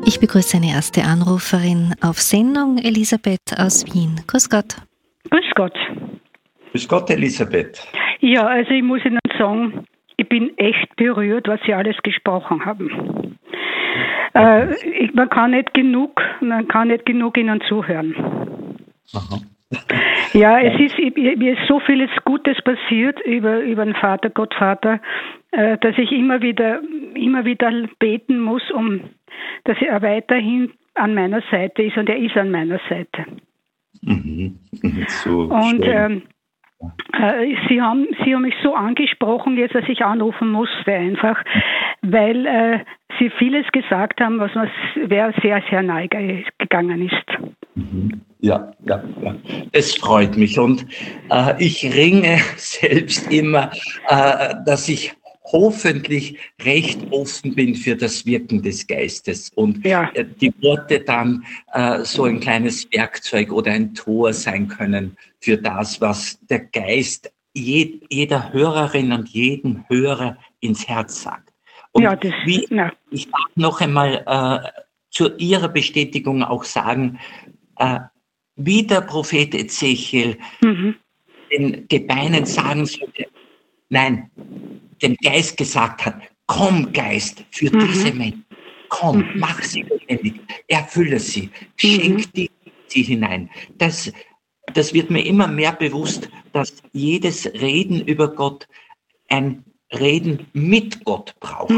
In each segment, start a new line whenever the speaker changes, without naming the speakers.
Ich begrüße eine erste Anruferin auf Sendung, Elisabeth aus Wien. Grüß Gott.
Grüß Gott.
Grüß Gott, Elisabeth.
Ja, also ich muss Ihnen sagen, ich bin echt berührt, was Sie alles gesprochen haben. Man kann nicht genug Ihnen zuhören.
Aha.
Ja, mir ist so vieles Gutes passiert über den Vater, Gottvater, dass ich immer wieder beten muss, dass er weiterhin an meiner Seite ist, und er ist an meiner Seite.
Mhm. So
und
schön.
Sie haben mich so angesprochen jetzt, dass ich anrufen musste einfach, weil Sie vieles gesagt haben, was mir sehr, sehr nahe gegangen ist.
Mhm. Ja. Es freut mich, und ich ringe selbst immer, dass ich hoffentlich recht offen bin für das Wirken des Geistes und die Worte dann so ein kleines Werkzeug oder ein Tor sein können für das, was der Geist jeder Hörerin und jedem Hörer ins Herz sagt. Und ich darf noch einmal zu Ihrer Bestätigung auch sagen, wie der Prophet Ezechiel den Gebeinen sagen sollte, nein, dem Geist gesagt hat, komm Geist für diese Menschen, komm, mach sie lebendig, erfülle sie, schenk sie hinein. Das wird mir immer mehr bewusst, dass jedes Reden über Gott ein Reden mit Gott braucht.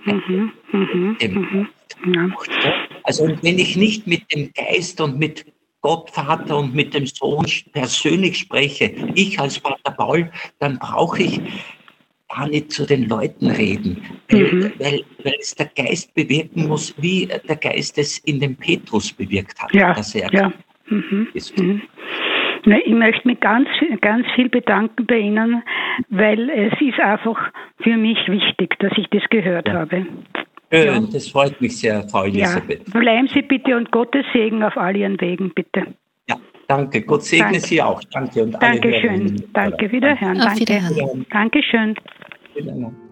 Also wenn ich nicht mit dem Geist und mit Gott Vater und mit dem Sohn persönlich spreche, ich als Pater Paul, dann brauche ich gar nicht zu den Leuten reden, weil es der Geist bewirken muss, wie der Geist es in dem Petrus bewirkt hat. Dass er ist.
Ich möchte mich ganz viel bedanken bei Ihnen, weil es ist einfach für mich wichtig, dass ich das gehört habe.
Schön, das freut mich sehr, Frau Elisabeth.
Ja. Bleiben Sie bitte, und Gottes Segen auf all Ihren Wegen, bitte.
Ja, danke. Gott segne Sie auch. Danke. Und
Dankeschön. Danke, wiederhören.
Auf Wiederhören.
Dankeschön.
Wiederhören.